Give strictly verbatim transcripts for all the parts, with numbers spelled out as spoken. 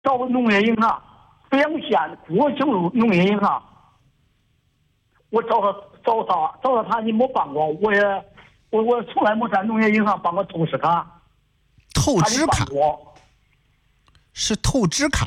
找农业银行，阜阳县国庆路农业银行，我找他找他找到他，你没办过，我也我我从来没在农业银行办过透支卡。 透支卡是透支卡，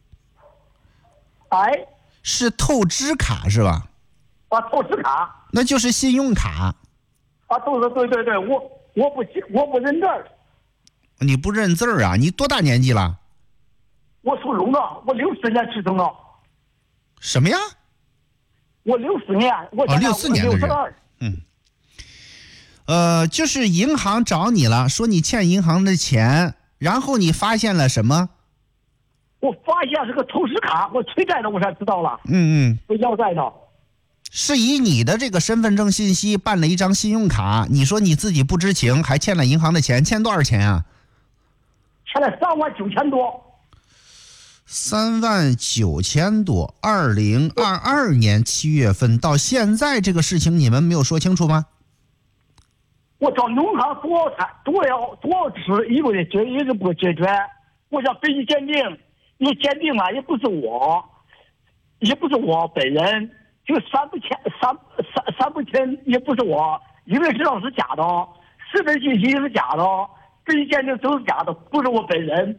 哎， 是透支卡是吧？ 啊，透支卡， 那就是信用卡。 啊，都是对对对，我我不我不认字儿。 你不认字儿啊？你多大年纪了？ 我属龙的，我六四年出生的。 什么呀？ 我六四年，我哦，六四年的人。嗯。呃，就是银行找你了，说你欠银行的钱，然后你发现了什么？ 我发现是个透支卡，我催债的我才知道了。 嗯嗯。 我要债的。 是以你的这个身份证信息办了一张信用卡，你说你自己不知情，还欠了银行的钱，欠多少钱啊？ 欠了三万九千多。 三万九千多，二零二二年七月份到现在，这个事情你们没有说清楚吗？ 我找农行多少餐多少多少次，一个月解一个不解决。我想飞机鉴定，你鉴定了也不是我，也不是我本人。就三不签三三三不签也不是我，因为知道是假的，身份信息是假的，飞机鉴定都是假的，不是我本人。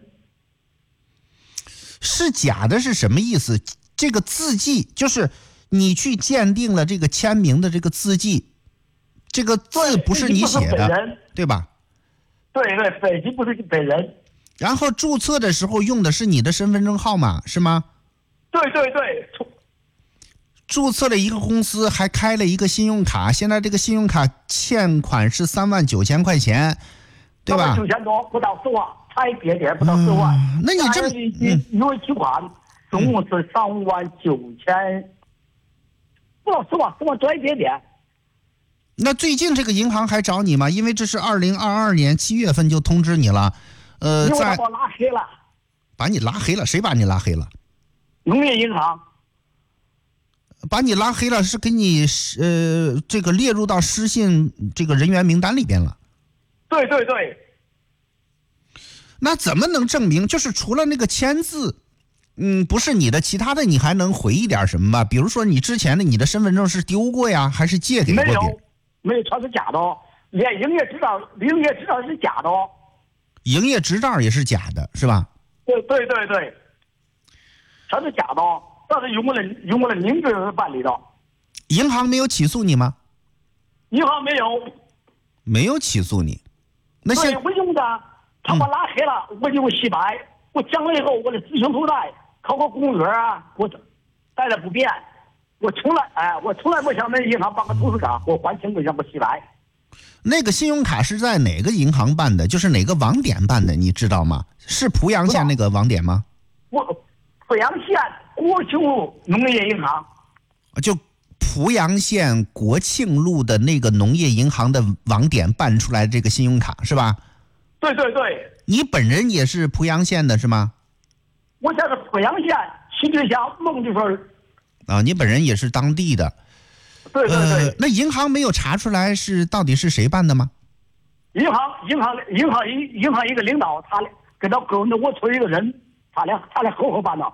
是假的是什么意思？这个字迹就是你去鉴定了这个签名的这个字迹，这个字不是你写的， 对, 对吧？ 对对，飞机不是本人。 然后注册的时候用的是你的身份证号码是吗？ 对对对。 注册了一个公司，还开了一个信用卡，现在这个信用卡欠款是三万九千块钱，对吧？ 九千多，不到十万，差一点点，不到十万。 嗯、那你这嗯，有一提款，总共是三万九千，不到十万，十万多一点点。 那最近这个银行还找你吗？因为这是二零二二年七月份就通知你了，呃， 在把我拉黑了。 把你拉黑了？谁把你拉黑了？ 农业银行。 把你拉黑了，是给你呃这个列入到失信这个人员名单里边了。 对对对。 那怎么能证明？就是除了那个签字，嗯，不是你的，其他的你还能回忆点什么吧？比如说你之前的你的身份证是丢过呀，还是借给过别人？ 没有，没有，全是假的，连营业执照，营业执照是假的。 营业执照也是假的，是吧？ 对对对对，全是假的。但是用我的用我的名字办理的。 银行没有起诉你吗？ 银行没有。 没有起诉你。那现对，我用的，他把我拉黑了，嗯、我就洗白。我讲了以后，我的自行投贷，考个公务员啊，我贷的不变。我从来哎，我从来没向那银行办个透支卡，我还清，我想我洗白。 那个信用卡是在哪个银行办的？就是哪个网点办的？你知道吗？是濮阳县那个网点吗？ 我濮阳县。国庆路农业银行， 就濮阳县国庆路的那个农业银行的网点办出来这个信用卡是吧？ 对对对。 你本人也是濮阳县的是吗？ 我现在是濮阳县新直辖孟地村。 啊，你本人也是当地的。 对对对。 呃、那银行没有查出来是到底是谁办的吗？ 银行银行银行一银行一个领导，他跟他跟着我村一个人，他俩他俩合伙办的。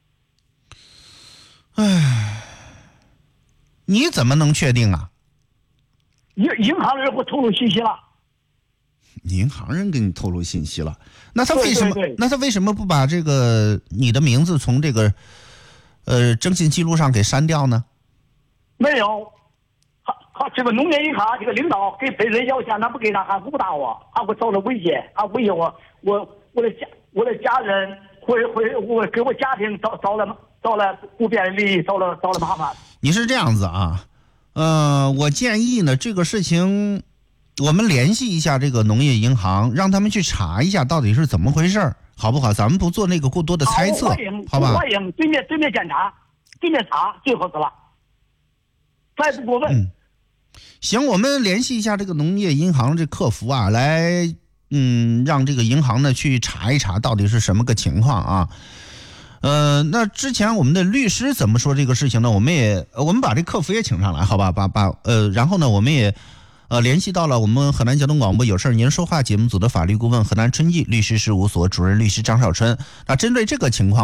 唉，你怎么能确定啊？ 银银行人给我透露信息了。 银行人给你透露信息了，那他为什么？ 对对对， 那他为什么不把这个你的名字从这个呃征信记录上给删掉呢？ 没有，他他这个农业银行这个领导给本人要钱，他不给他还不打我，还给我找了威胁，还威胁我，我我的家我的家人会会我给我家庭找找了。找了不便利益，找了找了麻烦。 你是这样子啊，呃，我建议呢，这个事情我们联系一下这个农业银行，让他们去查一下到底是怎么回事，好不好？咱们不做那个过多的猜测， 欢迎， 好吧？ 欢迎对面对面检查，对面查最合适了，再不过问。 嗯，行，我们联系一下这个农业银行这客服啊，来，嗯，让这个银行呢去查一查到底是什么个情况啊。呃，那之前我们的律师怎么说这个事情呢？我们也我们把这客服也请上来，好吧？把把呃，然后呢，我们也呃，联系到了我们河南交通广播有事您说话节目组的法律顾问河南春义律师事务所主任律师张少春。那针对这个情况